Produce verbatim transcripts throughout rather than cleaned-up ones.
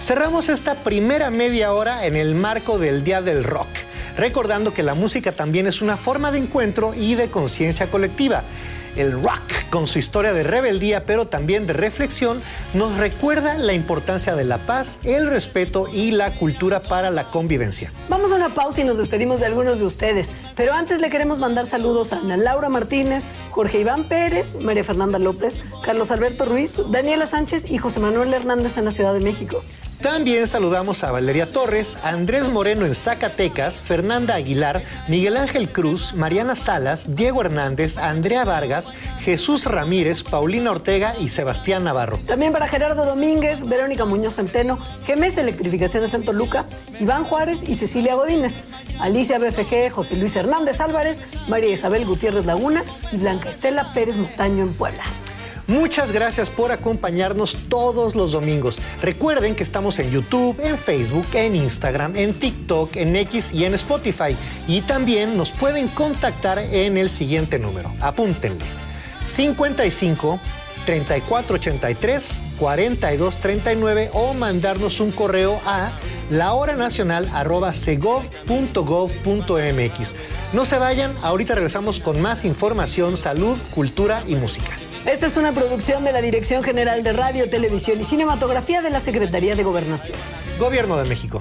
Cerramos esta primera media hora en el marco del Día del Rock, recordando que la música también es una forma de encuentro y de conciencia colectiva. El rock, con su historia de rebeldía, pero también de reflexión, nos recuerda la importancia de la paz, el respeto y la cultura para la convivencia. Vamos a una pausa y nos despedimos de algunos de ustedes. Pero antes le queremos mandar saludos a Ana Laura Martínez, Jorge Iván Pérez, María Fernanda López, Carlos Alberto Ruiz, Daniela Sánchez y José Manuel Hernández en la Ciudad de México. También saludamos a Valeria Torres, Andrés Moreno en Zacatecas, Fernanda Aguilar, Miguel Ángel Cruz, Mariana Salas, Diego Hernández, Andrea Vargas, Jesús Ramírez, Paulina Ortega y Sebastián Navarro. También para Gerardo Domínguez, Verónica Muñoz Centeno, G M S Electrificaciones en Toluca, Iván Juárez y Cecilia Godínez, Alicia B F G, José Luis Hernández Álvarez, María Isabel Gutiérrez Laguna y Blanca Estela Pérez Montaño en Puebla. Muchas gracias por acompañarnos todos los domingos. Recuerden que estamos en YouTube, en Facebook, en Instagram, en TikTok, en X y en Spotify. Y también nos pueden contactar en el siguiente número. Apúntenle. cincuenta y cinco, treinta y cuatro ochenta y tres, cuarenta y dos treinta y nueve o mandarnos un correo a lahoranacional arroba segov punto gov punto mx. No se vayan, ahorita regresamos con más información, salud, cultura y música. Esta es una producción de la Dirección General de Radio, Televisión y Cinematografía de la Secretaría de Gobernación. Gobierno de México.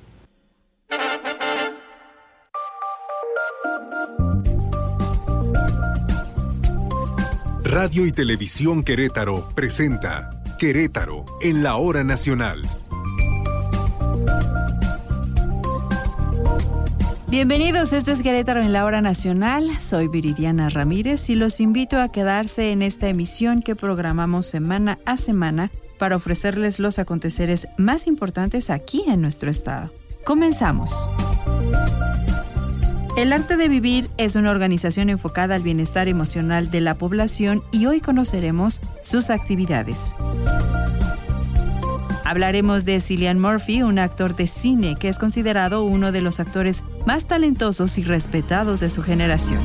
Radio y Televisión Querétaro presenta Querétaro en la Hora Nacional. Bienvenidos, esto es Querétaro en la Hora Nacional. Soy Viridiana Ramírez y los invito a quedarse en esta emisión que programamos semana a semana para ofrecerles los aconteceres más importantes aquí en nuestro estado. Comenzamos. El Arte de Vivir es una organización enfocada al bienestar emocional de la población y hoy conoceremos sus actividades. Hablaremos de Cillian Murphy, un actor de cine que es considerado uno de los actores más talentosos y respetados de su generación.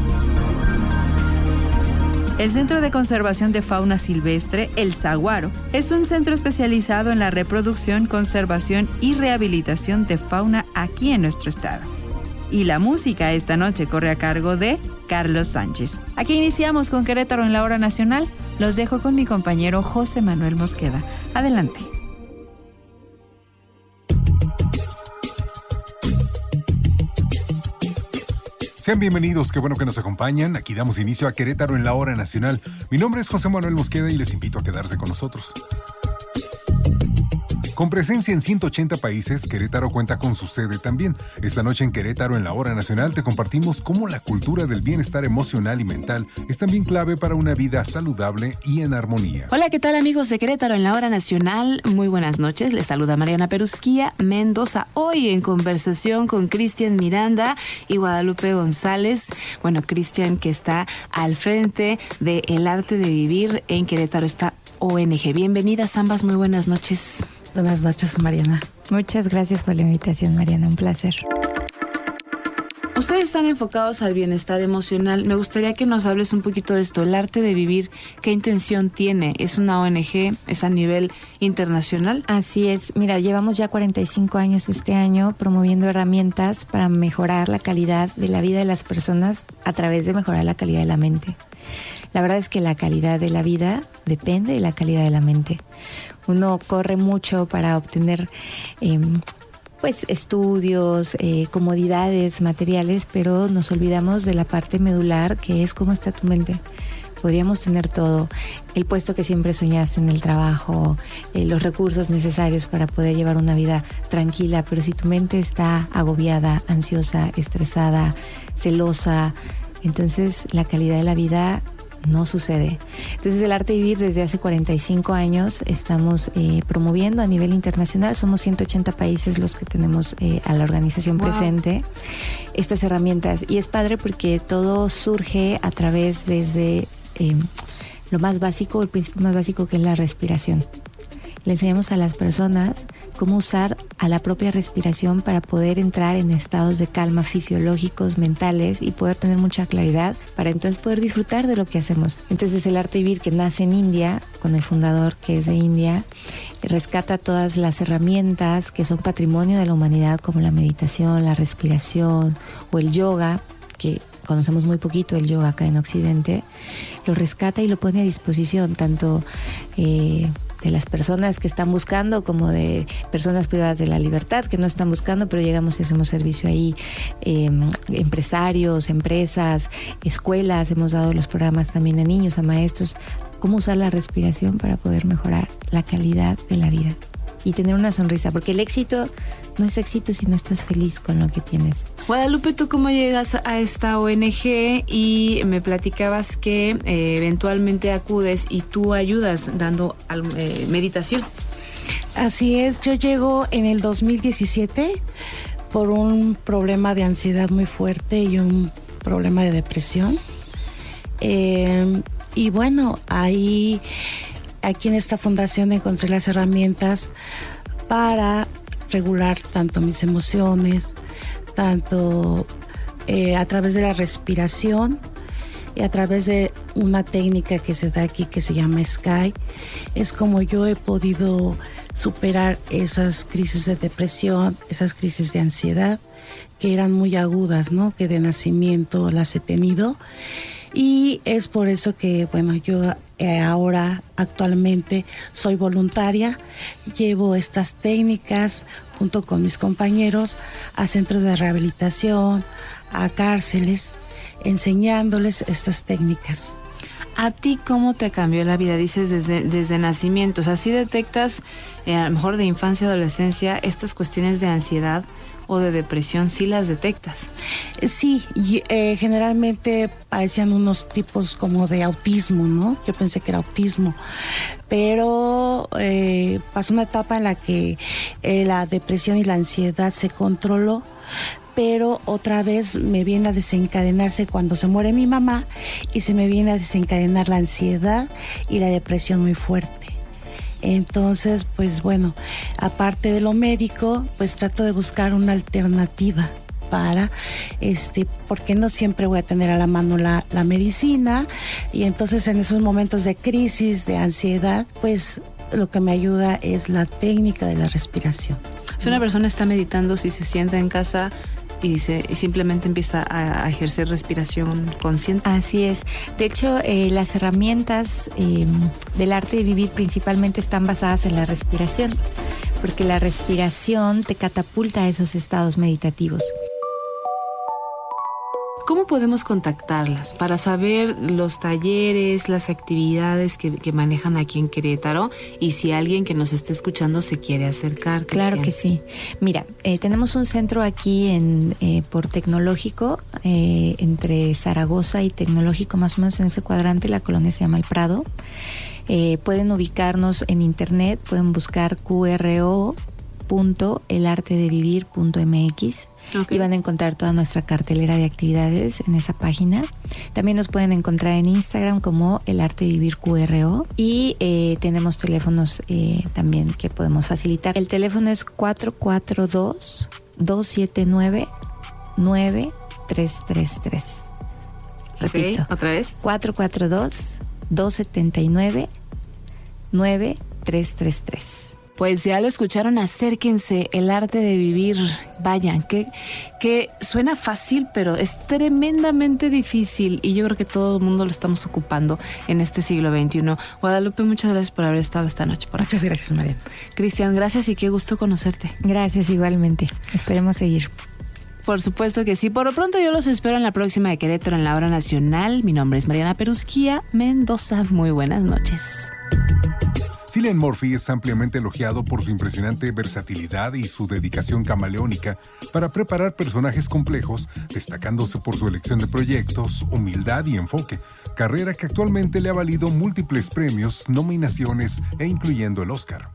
El Centro de Conservación de Fauna Silvestre, El Saguaro, es un centro especializado en la reproducción, conservación y rehabilitación de fauna aquí en nuestro estado. Y la música esta noche corre a cargo de Carlos Sánchez. Aquí iniciamos con Querétaro en la Hora Nacional. Los dejo con mi compañero José Manuel Mosqueda. Adelante. Sean bienvenidos, qué bueno que nos acompañan. Aquí damos inicio a Querétaro en la Hora Nacional. Mi nombre es José Manuel Mosqueda y les invito a quedarse con nosotros. Con presencia en ciento ochenta países, Querétaro cuenta con su sede también. Esta noche en Querétaro en la Hora Nacional te compartimos cómo la cultura del bienestar emocional y mental es también clave para una vida saludable y en armonía. Hola, ¿qué tal amigos de Querétaro en la Hora Nacional? Muy buenas noches, les saluda Mariana Perusquía Mendoza. Hoy en conversación con Cristian Miranda y Guadalupe González. Bueno, Cristian que está al frente de El Arte de Vivir en Querétaro, esta O N G. Bienvenidas ambas, muy buenas noches. Buenas noches, Mariana. Muchas gracias por la invitación, Mariana. Un placer. Ustedes están enfocados al bienestar emocional. Me gustaría que nos hables un poquito de esto. El Arte de Vivir, ¿qué intención tiene? ¿Es una O N G? ¿Es a nivel internacional? Así es. Mira, llevamos ya cuarenta y cinco años este año promoviendo herramientas para mejorar la calidad de la vida de las personas a través de mejorar la calidad de la mente. La verdad es que la calidad de la vida depende de la calidad de la mente. Uno corre mucho para obtener eh, pues estudios, eh, comodidades materiales, pero nos olvidamos de la parte medular, que es cómo está tu mente. Podríamos tener todo, el puesto que siempre soñaste en el trabajo, eh, los recursos necesarios para poder llevar una vida tranquila, pero si tu mente está agobiada, ansiosa, estresada, celosa, entonces la calidad de la vida no sucede. Entonces el Arte de Vivir desde hace cuarenta y cinco años estamos eh, promoviendo a nivel internacional. Somos ciento ochenta países los que tenemos eh, a la organización wow. presente estas herramientas. Y es padre porque todo surge a través desde eh, lo más básico, el principio más básico, que es la respiración. Le enseñamos a las personas cómo usar a la propia respiración para poder entrar en estados de calma fisiológicos, mentales y poder tener mucha claridad para entonces poder disfrutar de lo que hacemos. Entonces el Arte de Vivir, que nace en India, con el fundador, que es de India, rescata todas las herramientas que son patrimonio de la humanidad, como la meditación, la respiración o el yoga, que conocemos muy poquito el yoga acá en Occidente. Lo rescata y lo pone a disposición tanto eh, de las personas que están buscando como de personas privadas de la libertad que no están buscando, pero llegamos y hacemos servicio ahí. Eh, empresarios, empresas, escuelas, hemos dado los programas también a niños, a maestros, cómo usar la respiración para poder mejorar la calidad de la vida y tener una sonrisa, porque el éxito no es éxito si no estás feliz con lo que tienes. Guadalupe, ¿tú cómo llegas a esta O N G? Y me platicabas que eh, eventualmente acudes y tú ayudas dando eh, meditación. Así es, yo llego en el dos mil diecisiete por un problema de ansiedad muy fuerte y un problema de depresión. Eh, y bueno, ahí... Aquí en esta fundación encontré las herramientas para regular tanto mis emociones, tanto eh, a través de la respiración y a través de una técnica que se da aquí que se llama Sky. Es como yo he podido superar esas crisis de depresión, esas crisis de ansiedad que eran muy agudas, ¿no? Que de nacimiento las he tenido. Y es por eso que, bueno, yo eh, ahora actualmente soy voluntaria, llevo estas técnicas junto con mis compañeros a centros de rehabilitación, a cárceles, enseñándoles estas técnicas. ¿A ti cómo te cambió la vida? Dices desde, desde nacimiento, o sea, ¿sí detectas eh, a lo mejor de infancia, adolescencia, estas cuestiones de ansiedad o de depresión, sí las detectas? Sí, y, eh, generalmente parecían unos tipos como de autismo, ¿no? Yo pensé que era autismo, pero eh, pasó una etapa en la que eh, la depresión y la ansiedad se controló, pero otra vez me viene a desencadenarse cuando se muere mi mamá y se me viene a desencadenar la ansiedad y la depresión muy fuerte. Entonces, pues bueno, aparte de lo médico, pues trato de buscar una alternativa para, este, porque no siempre voy a tener a la mano la, la medicina, y entonces en esos momentos de crisis, de ansiedad, pues lo que me ayuda es la técnica de la respiración. Si una persona está meditando, si se sienta en casa y, se, y simplemente empieza a, a ejercer respiración consciente. Así es. De hecho, eh, las herramientas eh, del arte de vivir principalmente están basadas en la respiración, porque la respiración te catapulta a esos estados meditativos. ¿Cómo podemos contactarlas para saber los talleres, las actividades que, que manejan aquí en Querétaro, y si alguien que nos esté escuchando se quiere acercar? Cristian. Claro que sí. Mira, eh, tenemos un centro aquí en eh, por Tecnológico, eh, entre Zaragoza y Tecnológico, más o menos en ese cuadrante. La colonia se llama El Prado. Eh, pueden ubicarnos en internet, pueden buscar Q R O punto el arte de vivir punto m x. Okay. Y van a encontrar toda nuestra cartelera de actividades en esa página. También nos pueden encontrar en Instagram como El Arte de Vivir Q R O. Y eh, tenemos teléfonos eh, también que podemos facilitar. El teléfono es cuatro cuatro dos, dos siete nueve, nueve tres tres tres. Repito. Okay, ¿otra vez? cuatro cuatro dos, dos siete nueve, nueve tres tres tres. Pues ya lo escucharon, acérquense, El Arte de Vivir. Vayan, que, que suena fácil, pero es tremendamente difícil, y yo creo que todo el mundo lo estamos ocupando en este siglo veintiuno. Guadalupe, muchas gracias por haber estado esta noche por aquí. Muchas gracias, Mariana. Cristian, gracias y qué gusto conocerte. Gracias, igualmente. Esperemos seguir. Por supuesto que sí. Por lo pronto yo los espero en la próxima de Querétaro en la Hora Nacional. Mi nombre es Mariana Perusquía Mendoza. Muy buenas noches. Cillian Murphy es ampliamente elogiado por su impresionante versatilidad y su dedicación camaleónica para preparar personajes complejos, destacándose por su elección de proyectos, humildad y enfoque, carrera que actualmente le ha valido múltiples premios, nominaciones e incluyendo el Oscar.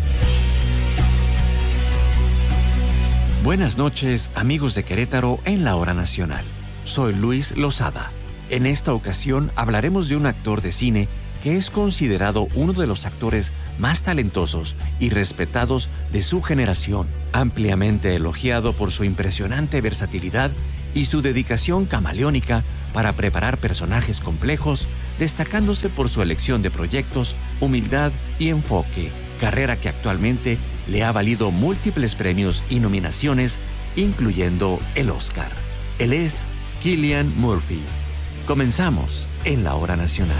Buenas noches, amigos de Querétaro en la Hora Nacional. Soy Luis Lozada. En esta ocasión hablaremos de un actor de cine que es considerado uno de los actores más talentosos y respetados de su generación, ampliamente elogiado por su impresionante versatilidad y su dedicación camaleónica para preparar personajes complejos, destacándose por su elección de proyectos, humildad y enfoque, carrera que actualmente le ha valido múltiples premios y nominaciones, incluyendo el Oscar. Él es Cillian Murphy. Comenzamos en la Hora Nacional.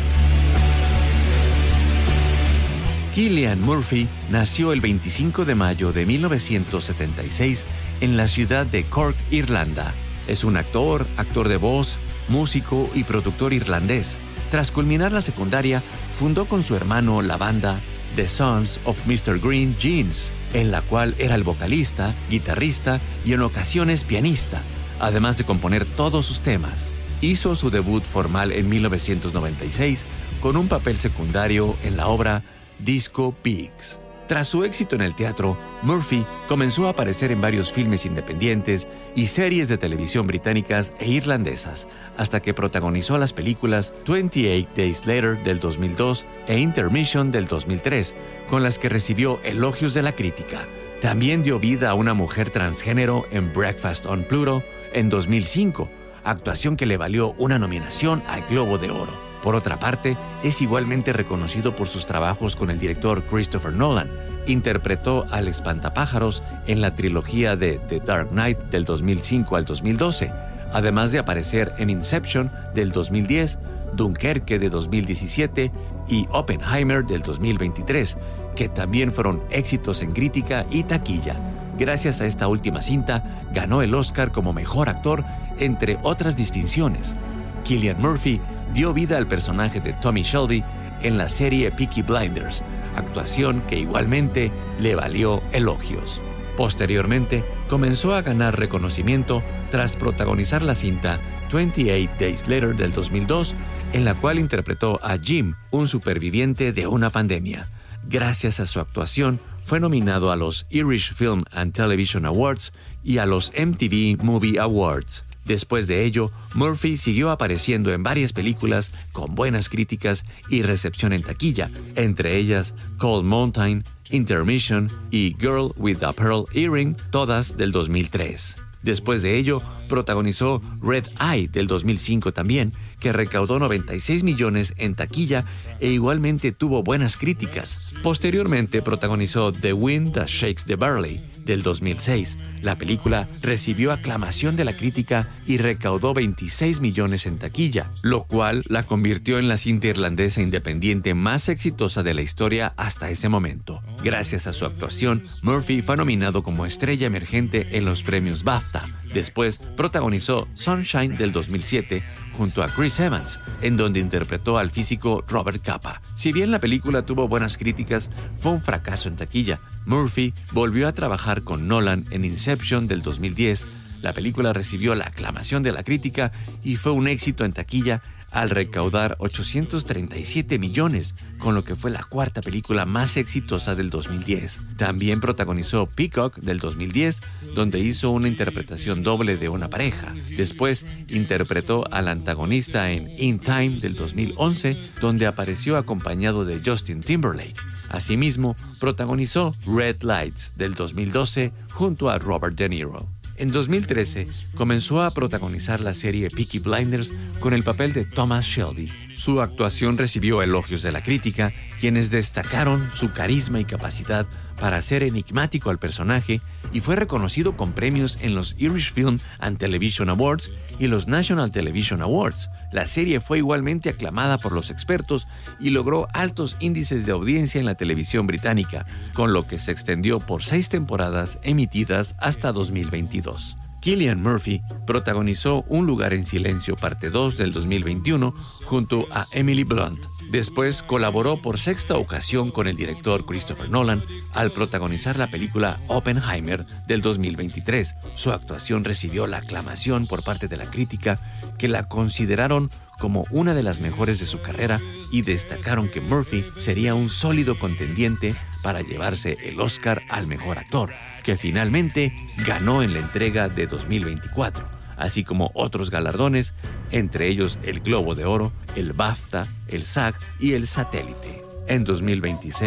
Cillian Murphy nació el veinticinco de mayo de mil novecientos setenta y seis en la ciudad de Cork, Irlanda. Es un actor, actor de voz, músico y productor irlandés. Tras culminar la secundaria, fundó con su hermano la banda The Sons of mister Green Jeans, en la cual era el vocalista, guitarrista y en ocasiones pianista, además de componer todos sus temas. Hizo su debut formal en mil novecientos noventa y seis con un papel secundario en la obra Disco Pigs. Tras su éxito en el teatro, Murphy comenzó a aparecer en varios filmes independientes y series de televisión británicas e irlandesas, hasta que protagonizó las películas veintiocho Days Later del dos mil dos e Intermission del dos mil tres, con las que recibió elogios de la crítica. También dio vida a una mujer transgénero en Breakfast on Pluto en dos mil cinco, actuación que le valió una nominación al Globo de Oro. Por otra parte, es igualmente reconocido por sus trabajos con el director Christopher Nolan. Interpretó al espantapájaros en la trilogía de The Dark Knight del dos mil cinco al dos mil doce, además de aparecer en Inception del dos mil diez, Dunkerque de dos mil diecisiete y Oppenheimer del dos mil veintitrés, que también fueron éxitos en crítica y taquilla. Gracias a esta última cinta, ganó el Oscar como mejor actor, entre otras distinciones. Cillian Murphy dio vida al personaje de Tommy Shelby en la serie Peaky Blinders, actuación que igualmente le valió elogios. Posteriormente, comenzó a ganar reconocimiento tras protagonizar la cinta veintiocho Days Later del dos mil dos, en la cual interpretó a Jim, un superviviente de una pandemia. Gracias a su actuación, fue nominado a los Irish Film and Television Awards y a los M T V Movie Awards. Después de ello, Murphy siguió apareciendo en varias películas con buenas críticas y recepción en taquilla, entre ellas Cold Mountain, Intermission y Girl with a Pearl Earring, todas del dos mil tres. Después de ello, protagonizó Red Eye del dos mil cinco también, que recaudó noventa y seis millones en taquilla e igualmente tuvo buenas críticas. Posteriormente protagonizó The Wind That Shakes the Barley del dos mil seis. La película recibió aclamación de la crítica y recaudó veintiséis millones en taquilla, lo cual la convirtió en la cinta irlandesa independiente más exitosa de la historia hasta ese momento. Gracias a su actuación, Murphy fue nominado como estrella emergente en los premios BAFTA. Después protagonizó Sunshine del dos mil siete junto a Chris Evans, en donde interpretó al físico Robert Capa. Si bien la película tuvo buenas críticas, fue un fracaso en taquilla. Murphy volvió a trabajar con Nolan en Inception del dos mil diez. La película recibió la aclamación de la crítica y fue un éxito en taquilla al recaudar ochocientos treinta y siete millones, con lo que fue la cuarta película más exitosa del dos mil diez. También protagonizó Peacock del dos mil diez, donde hizo una interpretación doble de una pareja. Después interpretó al antagonista en In Time del dos mil once, donde apareció acompañado de Justin Timberlake. Asimismo, protagonizó Red Lights del dos mil doce junto a Robert De Niro. En dos mil trece, comenzó a protagonizar la serie Peaky Blinders con el papel de Thomas Shelby. Su actuación recibió elogios de la crítica, quienes destacaron su carisma y capacidad para hacer enigmático al personaje, y fue reconocido con premios en los Irish Film and Television Awards y los National Television Awards. La serie fue igualmente aclamada por los expertos y logró altos índices de audiencia en la televisión británica, con lo que se extendió por seis temporadas emitidas hasta dos mil veintidós. Cillian Murphy protagonizó Un lugar en silencio parte dos del dos mil veintiuno junto a Emily Blunt. Después colaboró por sexta ocasión con el director Christopher Nolan al protagonizar la película Oppenheimer del dos mil veintitrés. Su actuación recibió la aclamación por parte de la crítica, que la consideraron como una de las mejores de su carrera y destacaron que Murphy sería un sólido contendiente para llevarse el Oscar al mejor actor, que finalmente ganó en la entrega de dos mil veinticuatro, así como otros galardones, entre ellos el Globo de Oro, el BAFTA, el SAG y el Satélite. En dos mil veintiséis,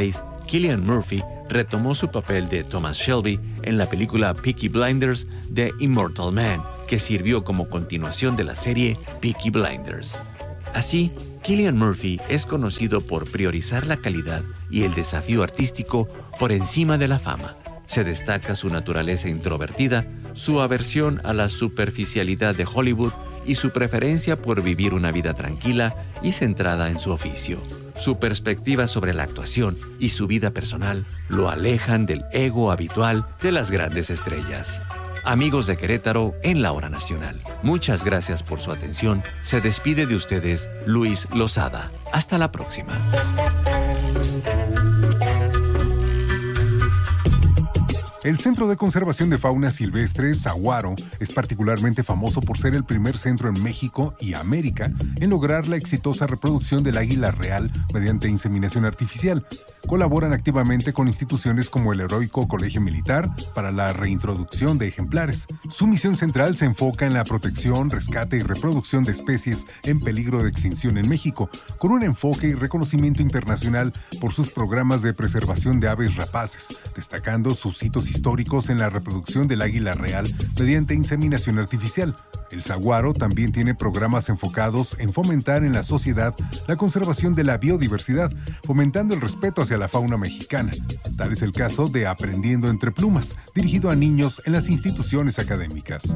Cillian Murphy retomó su papel de Thomas Shelby en la película Peaky Blinders de Immortal Man, que sirvió como continuación de la serie Peaky Blinders. Así, Cillian Murphy es conocido por priorizar la calidad y el desafío artístico por encima de la fama. Se destaca su naturaleza introvertida, su aversión a la superficialidad de Hollywood y su preferencia por vivir una vida tranquila y centrada en su oficio. Su perspectiva sobre la actuación y su vida personal lo alejan del ego habitual de las grandes estrellas. Amigos de Querétaro en la Hora Nacional, muchas gracias por su atención. Se despide de ustedes Luis Lozada. Hasta la próxima. El Centro de Conservación de Fauna Silvestre, Saguaro, es particularmente famoso por ser el primer centro en México y América en lograr la exitosa reproducción del águila real mediante inseminación artificial. Colaboran activamente con instituciones como el Heroico Colegio Militar para la reintroducción de ejemplares. Su misión central se enfoca en la protección, rescate y reproducción de especies en peligro de extinción en México, con un enfoque y reconocimiento internacional por sus programas de preservación de aves rapaces, destacando sus hitos históricos en la reproducción del águila real mediante inseminación artificial. El Saguaro también tiene programas enfocados en fomentar en la sociedad la conservación de la biodiversidad, fomentando el respeto hacia la fauna mexicana. Tal es el caso de Aprendiendo entre Plumas, dirigido a niños en las instituciones académicas.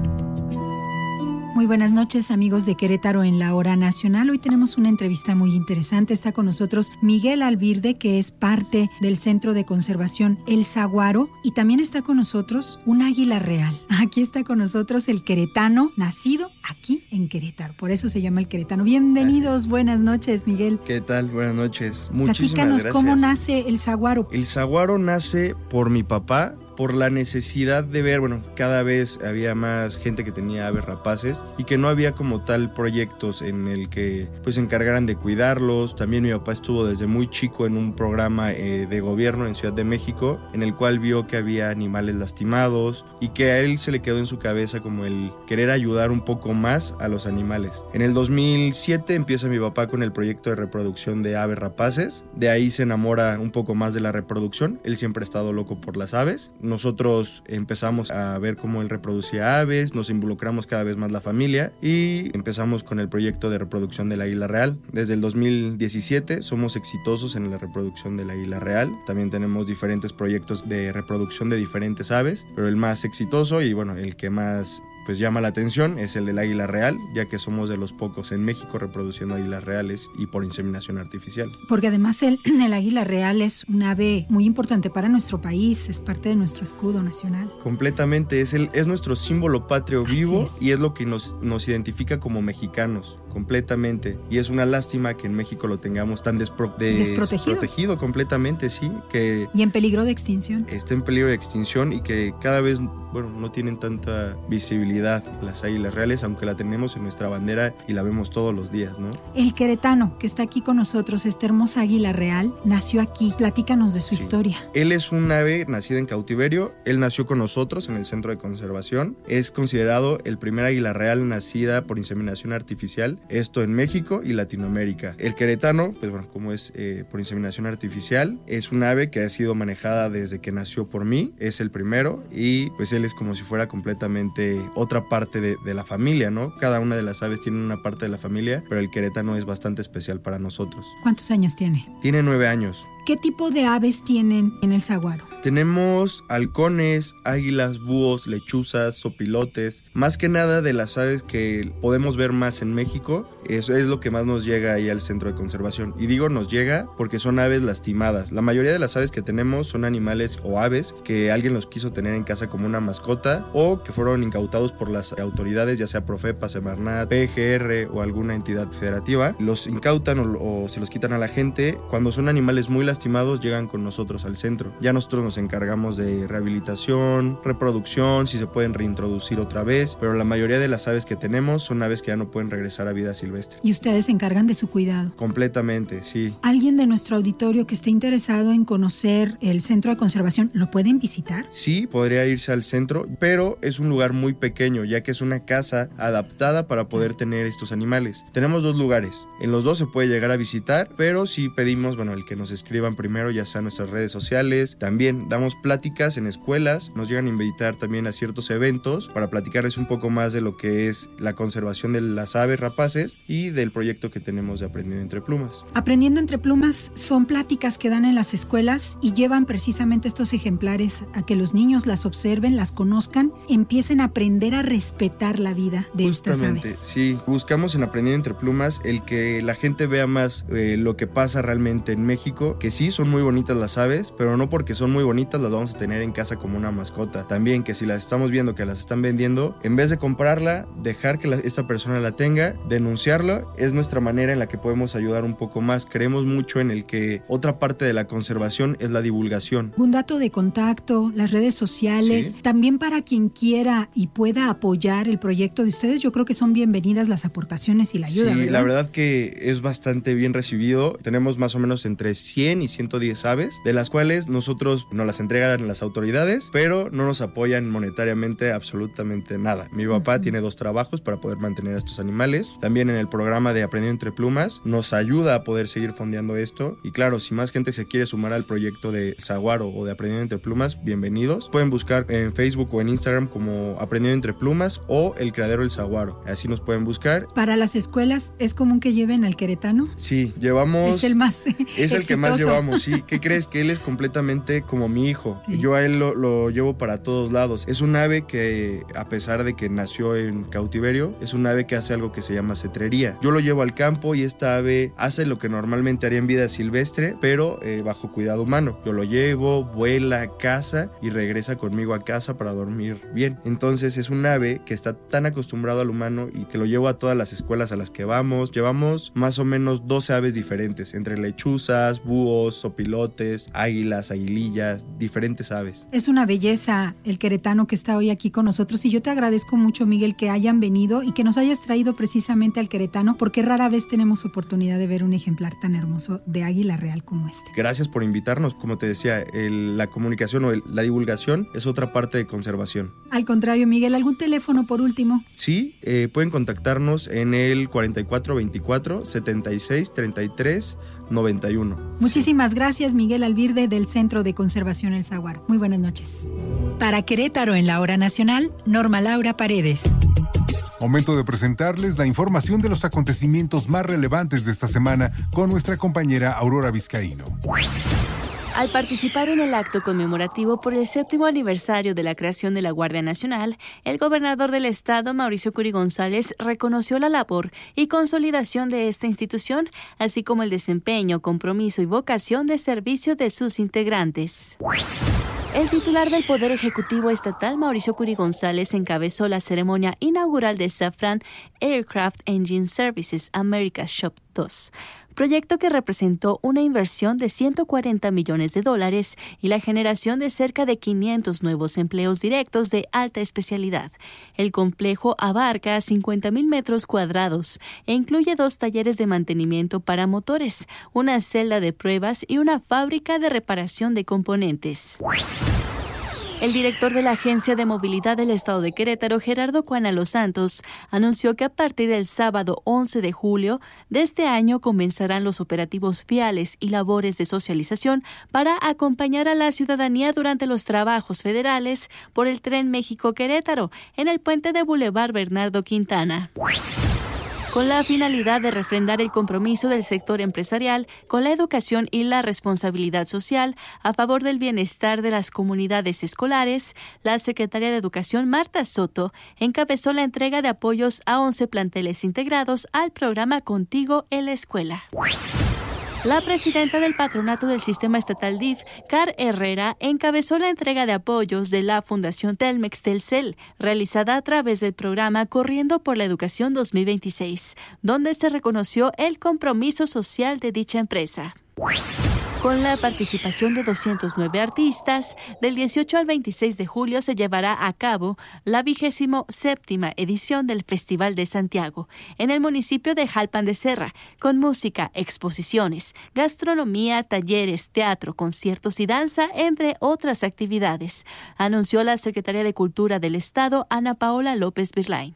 Muy buenas noches, amigos de Querétaro en la Hora Nacional. Hoy tenemos una entrevista muy interesante. Está con nosotros Miguel Albirde, que es parte del Centro de Conservación El Saguaro, y también está con nosotros un águila real. Aquí está con nosotros el queretano, nacido aquí en Querétaro. Por eso se llama el queretano. Bienvenidos, gracias. Buenas noches, Miguel. ¿Qué tal? Buenas noches. Muchísimas Platícanos gracias. ¿Cómo nace el saguaro? El saguaro nace por mi papá, por la necesidad de ver, bueno, cada vez había más gente que tenía aves rapaces y que no había como tal proyectos en el que pues se encargaran de cuidarlos. También mi papá estuvo desde muy chico en un programa eh, de gobierno en Ciudad de México, en el cual vio que había animales lastimados y que a él se le quedó en su cabeza como el querer ayudar un poco más a los animales. En el dos mil siete empieza mi papá con el proyecto de reproducción de aves rapaces. De ahí se enamora un poco más de la reproducción. Él siempre ha estado loco por las aves. Nosotros empezamos a ver cómo él reproducía aves, nos involucramos cada vez más la familia y empezamos con el proyecto de reproducción del águila real. Desde el dos mil diecisiete somos exitosos en la reproducción del águila real. También tenemos diferentes proyectos de reproducción de diferentes aves, pero el más exitoso y bueno, el que más pues llama la atención es el del águila real, ya que somos de los pocos en México reproduciendo águilas reales y por inseminación artificial. Porque además el, el águila real es un ave muy importante para nuestro país, es parte de nuestro escudo nacional. Completamente, es, el, es nuestro símbolo patrio vivo es. y es lo que nos, nos identifica como mexicanos, completamente. Y es una lástima que en México lo tengamos tan despro, de, desprotegido. Desprotegido completamente, sí. Que y en peligro de extinción. Está en peligro de extinción y que cada vez, bueno, no tienen tanta visibilidad las águilas reales, aunque la tenemos en nuestra bandera y la vemos todos los días, ¿no? El queretano que está aquí con nosotros, esta hermosa águila real, nació aquí. Platícanos de su sí. historia. Él es un ave nacida en cautiverio. Él nació con nosotros en el Centro de Conservación. Es considerado el primer águila real nacida por inseminación artificial, esto en México y Latinoamérica. El queretano, pues bueno, como es eh, por inseminación artificial, es un ave que ha sido manejada desde que nació por mí. Es el primero y pues él es como si fuera completamente otra parte de, de la familia, ¿no? Cada una de las aves tiene una parte de la familia, pero el queretano es bastante especial para nosotros. ¿Cuántos años tiene? Tiene nueve años. ¿Qué tipo de aves tienen en el saguaro? Tenemos halcones, águilas, búhos, lechuzas, sopilotes. Más que nada de las aves que podemos ver más en México, eso es lo que más nos llega ahí al Centro de Conservación. Y digo nos llega porque son aves lastimadas. La mayoría de las aves que tenemos son animales o aves que alguien los quiso tener en casa como una mascota o que fueron incautados por las autoridades, ya sea Profepa, Semarnat, P G R o alguna entidad federativa. Los incautan o, o se los quitan a la gente. Cuando son animales muy lastimados llegan con nosotros al centro. Ya nosotros nos encargamos de rehabilitación, reproducción, si se pueden reintroducir otra vez, pero la mayoría de las aves que tenemos son aves que ya no pueden regresar a vida silvestre. ¿Y ustedes se encargan de su cuidado? Completamente, sí. ¿Alguien de nuestro auditorio que esté interesado en conocer el Centro de Conservación, lo pueden visitar? Sí, podría irse al centro, pero es un lugar muy pequeño, ya que es una casa adaptada para poder tener estos animales. Tenemos dos lugares. En los dos se puede llegar a visitar, pero sí pedimos, bueno, el que nos escriba llevan primero, ya sea nuestras redes sociales. También damos pláticas en escuelas, nos llegan a invitar también a ciertos eventos para platicarles un poco más de lo que es la conservación de las aves rapaces y del proyecto que tenemos de Aprendiendo Entre Plumas. Aprendiendo Entre Plumas son pláticas que dan en las escuelas y llevan precisamente estos ejemplares a que los niños las observen, las conozcan, empiecen a aprender a respetar la vida de Justamente, estas aves. Sí, buscamos en Aprendiendo Entre Plumas el que la gente vea más eh, lo que pasa realmente en México, que sí, son muy bonitas las aves, pero no porque son muy bonitas las vamos a tener en casa como una mascota. También que si las estamos viendo que las están vendiendo, en vez de comprarla, dejar que la, esta persona la tenga, denunciarlo, es nuestra manera en la que podemos ayudar un poco más. Creemos mucho en el que otra parte de la conservación es la divulgación. Un dato de contacto, las redes sociales, Sí. también para quien quiera y pueda apoyar el proyecto de ustedes, yo creo que son bienvenidas las aportaciones y la ayuda, Sí, ¿verdad? la verdad que es bastante bien recibido. Tenemos más o menos entre cien y ciento diez aves, de las cuales nosotros nos las entregan las autoridades, pero no nos apoyan monetariamente absolutamente nada. Mi papá uh-huh. tiene dos trabajos para poder mantener a estos animales. También en el programa de Aprendiendo Entre Plumas nos ayuda a poder seguir fondeando esto. Y claro, si más gente se quiere sumar al proyecto de Saguaro o de Aprendiendo Entre Plumas, bienvenidos. Pueden buscar en Facebook o en Instagram como Aprendiendo Entre Plumas o El Criadero El Saguaro. Así nos pueden buscar. Para las escuelas, ¿es común que lleven al queretano? Sí, llevamos... Es el más Es el exitoso. que más llevamos, sí. ¿Qué crees? Que él es completamente como mi hijo. Sí. Yo a él lo, lo llevo para todos lados. Es un ave que, a pesar de que nació en cautiverio, es un ave que hace algo que se llama cetrería. Yo lo llevo al campo y esta ave hace lo que normalmente haría en vida silvestre, pero eh, bajo cuidado humano. Yo lo llevo, vuela, caza y regresa conmigo a casa para dormir bien. Entonces es un ave que está tan acostumbrado al humano y que lo llevo a todas las escuelas a las que vamos. Llevamos más o menos doce aves diferentes, entre lechuzas, búhos, sopilotes, águilas, aguilillas, diferentes aves. Es una belleza el queretano que está hoy aquí con nosotros y yo te agradezco mucho, Miguel, que hayan venido y que nos hayas traído precisamente al queretano, porque rara vez tenemos oportunidad de ver un ejemplar tan hermoso de águila real como este. Gracias por invitarnos. Como te decía, el, la comunicación o el, la divulgación es otra parte de conservación. Al contrario, Miguel, ¿algún teléfono por último? Sí, eh, pueden contactarnos en el cuarenta y cuatro veinticuatro, setenta y seis, treinta y tres, noventa y uno. Muchísimas sí. gracias, Miguel Albirde, del Centro de Conservación El Saguaro. Muy buenas noches. Para Querétaro en la Hora Nacional, Norma Laura Paredes. Momento de presentarles la información de los acontecimientos más relevantes de esta semana con nuestra compañera Aurora Vizcaíno. Al participar en el acto conmemorativo por el séptimo aniversario de la creación de la Guardia Nacional, el gobernador del estado, Mauricio Curi González, reconoció la labor y consolidación de esta institución, así como el desempeño, compromiso y vocación de servicio de sus integrantes. El titular del Poder Ejecutivo Estatal, Mauricio Curi González, encabezó la ceremonia inaugural de Safran Aircraft Engine Services America Shop dos, proyecto que representó una inversión de ciento cuarenta millones de dólares y la generación de cerca de quinientos nuevos empleos directos de alta especialidad. El complejo abarca cincuenta mil metros cuadrados e incluye dos talleres de mantenimiento para motores, una celda de pruebas y una fábrica de reparación de componentes. El director de la Agencia de Movilidad del Estado de Querétaro, Gerardo Cuana Los Santos, anunció que a partir del sábado once de julio de este año comenzarán los operativos viales y labores de socialización para acompañar a la ciudadanía durante los trabajos federales por el Tren México-Querétaro en el puente de Boulevard Bernardo Quintana, con la finalidad de refrendar el compromiso del sector empresarial con la educación y la responsabilidad social a favor del bienestar de las comunidades escolares. La secretaria de Educación, Marta Soto, encabezó la entrega de apoyos a once planteles integrados al programa Contigo en la Escuela. La presidenta del Patronato del Sistema Estatal D I F, Car Herrera, encabezó la entrega de apoyos de la Fundación Telmex Telcel, realizada a través del programa Corriendo por la Educación dos mil veintiséis, donde se reconoció el compromiso social de dicha empresa. Con la participación de doscientos nueve artistas, del dieciocho al veintiséis de julio se llevará a cabo la vigésimo séptima edición del Festival de Santiago, en el municipio de Jalpan de Serra, con música, exposiciones, gastronomía, talleres, teatro, conciertos y danza, entre otras actividades, anunció la secretaria de Cultura del Estado, Ana Paola López Virlain.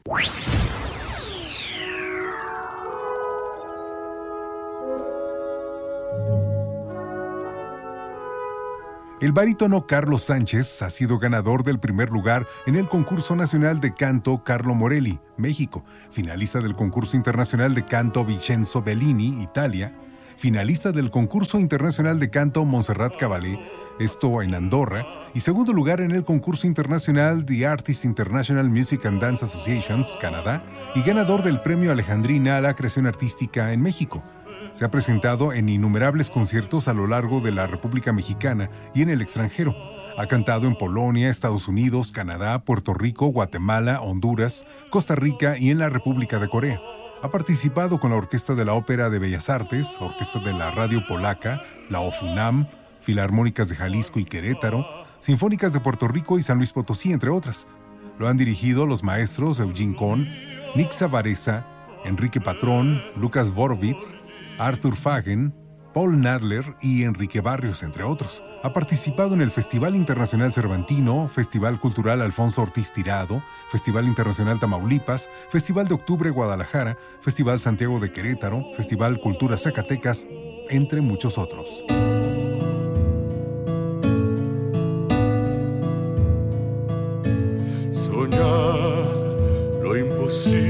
El barítono Carlos Sánchez ha sido ganador del primer lugar en el concurso nacional de canto Carlo Morelli, México, finalista del concurso internacional de canto Vincenzo Bellini, Italia, finalista del concurso internacional de canto Montserrat Caballé, esto en Andorra, y segundo lugar en el concurso internacional The Artists International Music and Dance Associations, Canadá, y ganador del premio Alejandrina a la creación artística en México. Se ha presentado en innumerables conciertos a lo largo de la República Mexicana y en el extranjero. Ha cantado en Polonia, Estados Unidos, Canadá, Puerto Rico, Guatemala, Honduras, Costa Rica y en la República de Corea. Ha participado con la Orquesta de la Ópera de Bellas Artes, Orquesta de la Radio Polaca, la OFUNAM, Filarmónicas de Jalisco y Querétaro, Sinfónicas de Puerto Rico y San Luis Potosí, entre otras. Lo han dirigido los maestros Eugene Kohn, Nixa Varesa, Enrique Patrón, Lucas Borovitz, Arthur Fagen, Paul Nadler y Enrique Barrios, entre otros. Ha participado en el Festival Internacional Cervantino, Festival Cultural Alfonso Ortiz Tirado, Festival Internacional Tamaulipas, Festival de Octubre Guadalajara, Festival Santiago de Querétaro, Festival Cultura Zacatecas, entre muchos otros. Soñar lo imposible.